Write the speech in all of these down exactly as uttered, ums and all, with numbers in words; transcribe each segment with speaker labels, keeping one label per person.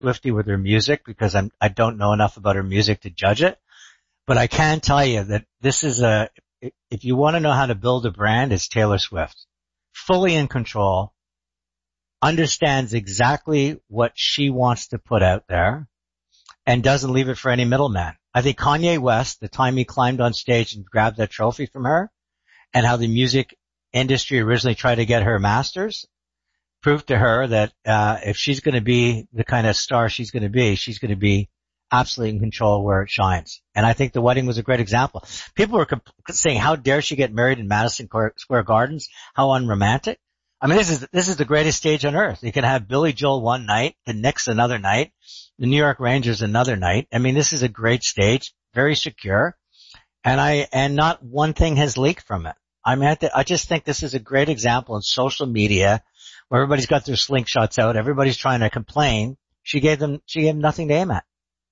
Speaker 1: Swiftie with her music because I'm, I don't know enough about her music to judge it. But I can tell you that this is a, if you want to know how to build a brand, it's Taylor Swift. Fully in control, understands exactly what she wants to put out there, and doesn't leave it for any middleman. I think Kanye West, the time he climbed on stage and grabbed that trophy from her, and how the music industry originally tried to get her masters, proved to her that uh if she's going to be the kind of star she's going to be, she's going to be absolutely in control where it shines. And I think the wedding was a great example. People were comp- saying, how dare she get married in Madison Square Gardens? How unromantic. I mean, this is, this is the greatest stage on earth. You can have Billy Joel one night, the Knicks another night, the New York Rangers another night. I mean, this is a great stage, very secure. And I, and not one thing has leaked from it. I mean, I, th- I just think this is a great example in social media where everybody's got their slingshots out. Everybody's trying to complain. She gave them, she gave them nothing to aim at.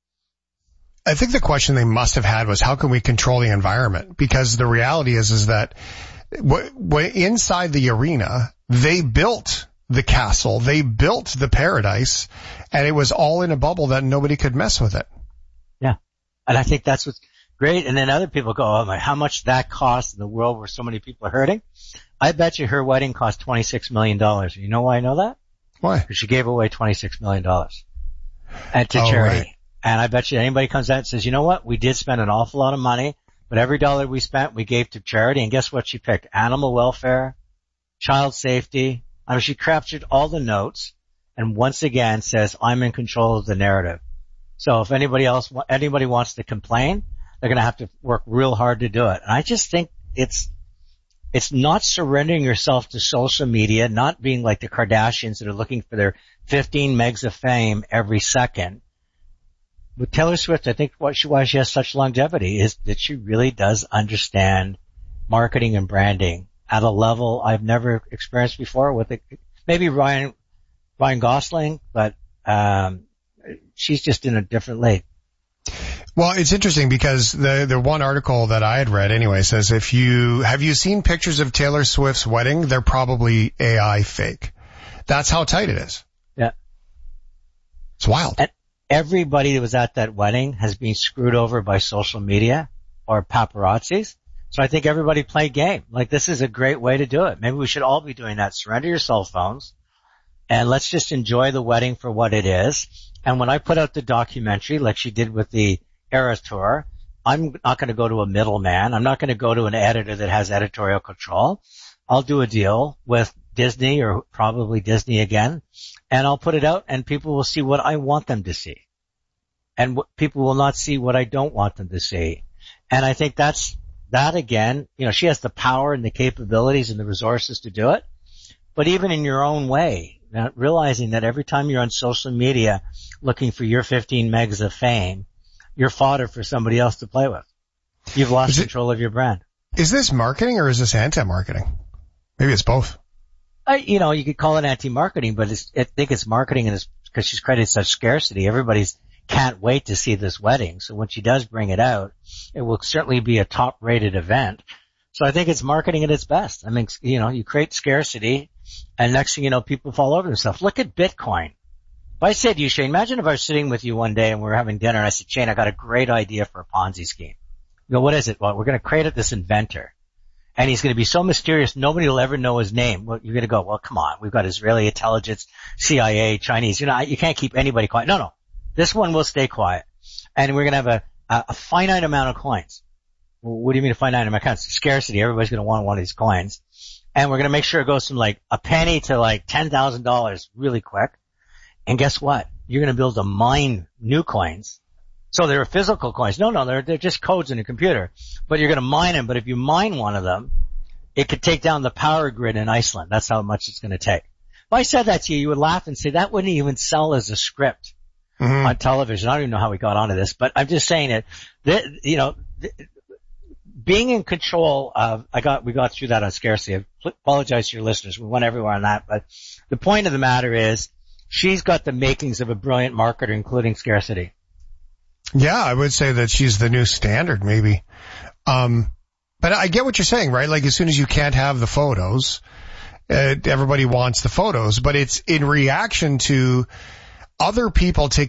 Speaker 2: I think the question they must have had was, how can we control the environment? Because the reality is, is that w- w- inside the arena, they built the castle, they built the paradise, and it was all in a bubble that nobody could mess with it.
Speaker 1: Yeah. And I think that's what's great. And then other people go, oh my, how much that costs in the world where so many people are hurting? I bet you her wedding cost twenty-six million dollars. You know why I know that?
Speaker 2: Why?
Speaker 1: Because she gave away twenty-six million dollars and to
Speaker 2: oh,
Speaker 1: charity.
Speaker 2: Right.
Speaker 1: And I bet you anybody comes out and says, you know what? We did spend an awful lot of money, but every dollar we spent, we gave to charity. And guess what she picked? Animal welfare, child safety. I mean, she captured all the notes and once again says, I'm in control of the narrative. So if anybody else, anybody wants to complain, they're going to have to work real hard to do it. And I just think it's, it's not surrendering yourself to social media, not being like the Kardashians that are looking for their fifteen megs of fame every second. With Taylor Swift, I think what she, why she has such longevity is that she really does understand marketing and branding at a level I've never experienced before with it. Maybe Ryan, Ryan Gosling, but, um, she's just in a different league.
Speaker 2: Well, it's interesting because the, the one article that I had read anyway says if you, have you seen pictures of Taylor Swift's wedding? They're probably A I fake. That's how tight it is.
Speaker 1: Yeah.
Speaker 2: It's wild.
Speaker 1: And everybody that was at that wedding has been screwed over by social media or paparazzis. So I think everybody played game. Like, this is a great way to do it. Maybe we should all be doing that. Surrender your cell phones and let's just enjoy the wedding for what it is. And when I put out the documentary, like she did with the Eras Tour, I'm not going to go to a middleman. I'm not going to go to an editor that has editorial control. I'll do a deal with Disney or probably Disney again, and I'll put it out and people will see what I want them to see. And w- people will not see what I don't want them to see. And I think that's, that again, you know, she has the power and the capabilities and the resources to do it. But even in your own way, not realizing that every time you're on social media looking for your fifteen megs of fame, you're fodder for somebody else to play with. You've lost it, control of your brand.
Speaker 2: Is this marketing or is this anti-marketing? Maybe it's both.
Speaker 1: I, you know, you could call it anti-marketing, but it's, I think it's marketing and it's because she's created such scarcity. Everybody's can't wait to see this wedding. So when she does bring it out, it will certainly be a top rated event. So I think it's marketing at its best. I mean, you know, you create scarcity and next thing you know, people fall over themselves. Look at Bitcoin. If I said to you, Shane, imagine if I was sitting with you one day and we were having dinner and I said, Shane, I got a great idea for a Ponzi scheme. You go, what is it? Well, we're going to create this inventor. And he's going to be so mysterious, nobody will ever know his name. Well, you're going to go, well, come on. We've got Israeli intelligence, C I A, Chinese. You know, you can't keep anybody quiet. No, no. This one will stay quiet. And we're going to have a, a, a finite amount of coins. Well, what do you mean a finite amount of coins? Scarcity. Everybody's going to want one of these coins. And we're going to make sure it goes from like a penny to like ten thousand dollars really quick. And guess what? You're going to build a mine new coins. So they're physical coins. No, no, they're, they're just codes in a computer. But you're going to mine them. But if you mine one of them, it could take down the power grid in Iceland. That's how much it's going to take. If I said that to you, you would laugh and say that wouldn't even sell as a script mm-hmm. on television. I don't even know how we got onto this, but I'm just saying it. That, you know, th- being in control of, I got, we got through that on scarcity. I apologize to your listeners. We went everywhere on that. But the point of the matter is she's got the makings of a brilliant marketer, including scarcity.
Speaker 2: Yeah, I would say that she's the new standard, maybe. Um, but I get what you're saying, right? Like as soon as you can't have the photos, uh, everybody wants the photos, but it's in reaction to other people taking